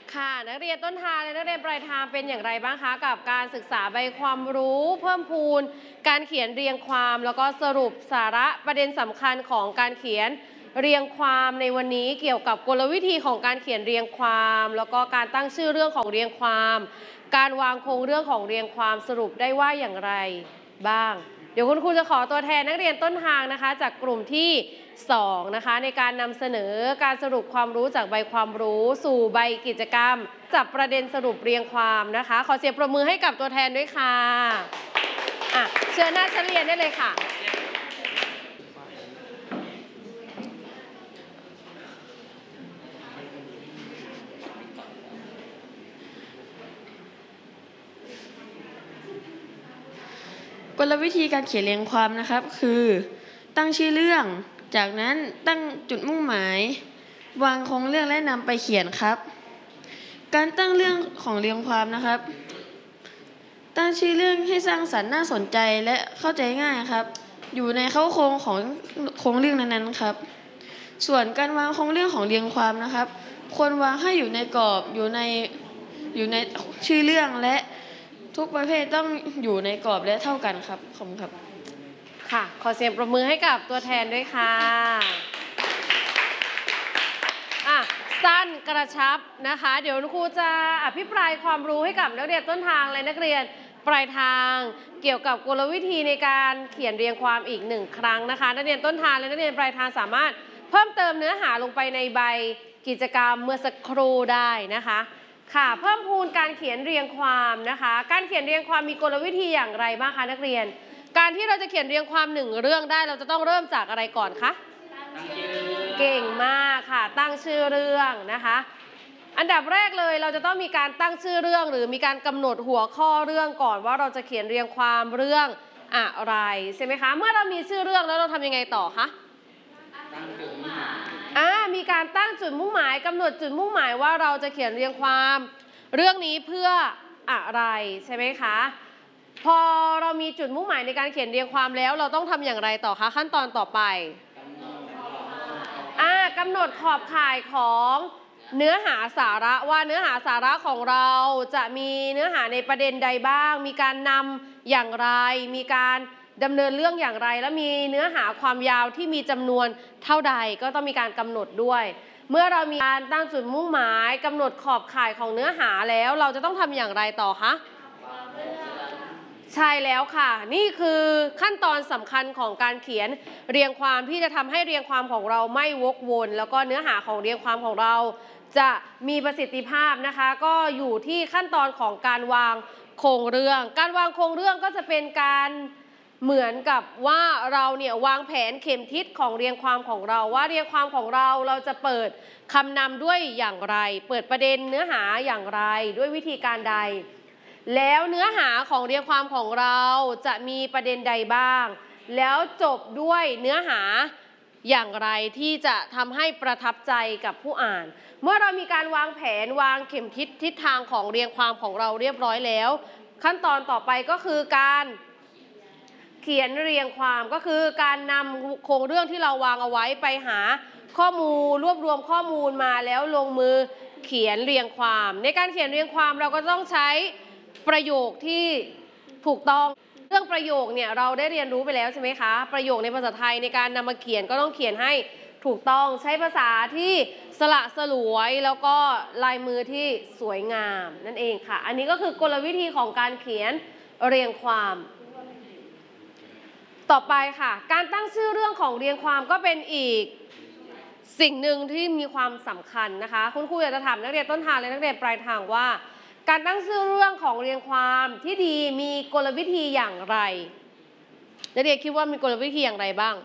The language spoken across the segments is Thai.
ค่ะนักเรียนต้นทางและนักเรียนปลายทางเป็นอย่างไรบ้างคะกับการศึกษาใบความรู้เพิ่มพูนการเขียนเรียงความแล้วก็สรุปสาระประเด็นสำคัญของการเขียนเรียงความในวันนี้เกี่ยวกับกลวิธีของการเขียนเรียงความแล้วก็การตั้งชื่อเรื่องของเรียงความการวางโครงเรื่องของเรียงความสรุปได้ว่าอย่างไรบ้างเดี๋ยวคุณครูจะขอตัวแทนนักเรียนต้นทางนะคะจากกลุ่มที่2นะคะในการนำเสนอการสรุปความรู้จากใบความรู้สู่ใบกิจกรรมจับประเด็นสรุปเรียงความนะคะขอเสียงปรบมือให้กับตัวแทนด้วยค่ะเชิญหน้าชั้นเรียนได้เลยค่ะกลวิธีการเขียนเรียงความนะครับคือตั้งชื่อเรื่องจากนั้นตั้งจุดมุ่งหมายวางโครงเรื่องและนำไปเขียนครับการตั้งเรื่องของเรียงความนะครับตั้งชื่อเรื่องให้สร้างสรรค์น่าสนใจและเข้าใจง่ายครับอยู่ในเข้าโครงของโครงเรื่องนั้นๆครับส่วนการวางโครงเรื่องของเรียงความนะครับควรวางให้อยู่ในกรอบอยู่ในชื่อเรื่องและทุกประเภทต้องอยู่ในกรอบและเท่ากันครับขอบคุณครับค่ะขอเสียงปรบมือให้กับตัวแทนด้วยค่ะสั้นกระชับนะคะเดี๋ยวครูจะอภิปรายความรู้ให้กับนักเรียนต้นทางและนักเรียนปลายทางเกี่ยวกับกลวิธีในการเขียนเรียงความอีก1ครั้งนะคะนักเรียนต้นทางและนักเรียนปลายทางสามารถเพิ่มเติมเนื้อหาลงไปในใบกิจกรรมเมื่อสักครู่ได้นะคะค่ะเพิ่มพูนการเขียนเรียงความนะคะการเขียนเรียงความมีกลวิธีอย่างไรบ้างคะนักเรียนการที่เราจะเขียนเรียงความ1เรื่องได้เราจะต้องเริ่มจากอะไรก่อนคะเก่งมากค่ะตั้งชื่อเรื่องนะคะอันดับแรกเลยเราจะต้องมีการตั้งชื่อเรื่องหรือมีการกำหนดหัวข้อเรื่องก่อนว่าเราจะเขียนเรียงความเรื่องอะไรใช่ไหมคะเมื่อเรามีชื่อเรื่องแล้วเราทำยังไงต่อคะมีการตั้งจุดมุ่งหมายกำหนดจุดมุ่งหมายว่าเราจะเขียนเรียงความเรื่องนี้เพื่ออะไรใช่ไหมคะพอเรามีจุดมุ่งหมายในการเขียนเรียงความแล้วเราต้องทำอย่างไรต่อคะขั้นตอนต่อไปกำหนดขอบข่ายของเนื้อหาสาระว่าเนื้อหาสาระของเราจะมีเนื้อหาในประเด็นใดบ้างมีการนำอย่างไรมีการดำเนินเรื่องอย่างไรและมีเนื้อหาความยาวที่มีจำนวนเท่าใดก็ต้องมีการกำหนดด้วยเมื่อเรามีการตั้งจุดมุ่งหมายกำหนดขอบข่ายของเนื้อหาแล้วเราจะต้องทำอย่างไรต่อคะใช่แล้วค่ะนี่คือขั้นตอนสำคัญของการเขียนเรียงความที่จะทำให้เรียงความของเราไม่วกวนแล้วก็เนื้อหาของเรียงความของเราจะมีประสิทธิภาพนะคะก็อยู่ที่ขั้นตอนของการวางโครงเรื่องการวางโครงเรื่องก็จะเป็นการเหมือนกับว่าเราเนี่ยวางแผนเข็มทิศของเรียงความของเราว่าเรียงความของเราจะเปิดคำนำด้วยอย่างไรเปิดประเด็นเนื้อหาอย่างไรด้วยวิธีการใดแล้วเนื้อหาของเรียงความของเราจะมีประเด็นใดบ้างแล้วจบด้วยเนื้อหาอย่างไรที่จะทำให้ประทับใจกับผู้อ่านเมื่อเรามีการวางแผนวางเข็มทิศทางของเรียงความของเราเรียบร้อยแล้วขั้นตอนต่อไปก็คือการเขียนเรียงความก็คือการนำโครงเรื่องที่เราวางเอาไว้ไปหาข้อมูลรวบรวมข้อมูลมาแล้วลงมือเขียนเรียงความในการเขียนเรียงความเราก็ต้องใช้ประโยคที่ถูกต้องเรื่องประโยคเนี่ยเราได้เรียนรู้ไปแล้วใช่ไหมคะประโยคในภาษาไทยในการนำมาเขียนก็ต้องเขียนให้ถูกต้องใช้ภาษาที่สละสลวยแล้วก็ลายมือที่สวยงามนั่นเองค่ะอันนี้ก็คือกลวิธีของการเขียนเรียงความต่อไปค่ะการตั้งชื่อเรื่องของเรียงความก็เป็นอีกสิ่งหนึ่งที่มีความสำคัญนะคะคุณครูอยากจะถามนักเรียนต้นทางและนักเรียนปลายทางว่าการตั้งชื่อเรื่องของเรียงความที่ดีมีกลวิธีอย่างไรนักเรียนคิดว่ามีกลวิธีอย่างไรบ้าง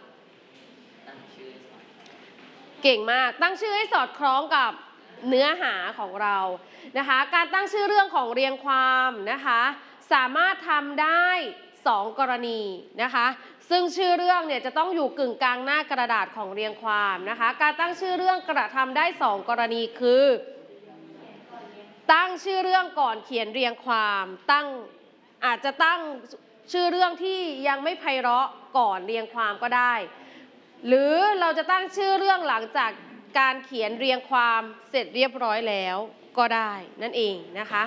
เก่งมากตั้งชื่อให้สอดคล้องกับเนื้อหาของเรานะคะการตั้งชื่อเรื่องของเรียงความนะคะสามารถทำได้2กรณีนะคะซึ่งชื่อเรื่องเนี่ยจะต้องอยู่กึ่งกลางหน้ากระดาษของเรียงความนะคะการตั้งชื่อเรื่องกระทำได้2กรณีคือตั้งชื่อเรื่องก่อนเขียนเรียงความอาจจะตั้งชื่อเรื่องที่ยังไม่ไพเราะก่อนเรียงความก็ได้หรือเราจะตั้งชื่อเรื่องหลังจากการเขียนเรียงความเสร็จเรียบร้อยแล้วก็ได้นั่นเองนะคะ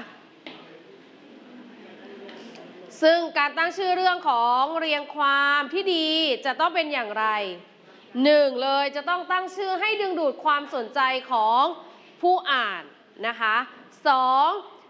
ซึ่งการตั้งชื่อเรื่องของเรียงความที่ดีจะต้องเป็นอย่างไร1เลยจะต้องตั้งชื่อให้ดึงดูดความสนใจของผู้อ่านนะคะ2